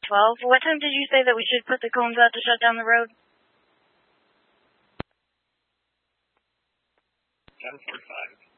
12. What time did you say that we should put the cones out to shut down the road? 10:45.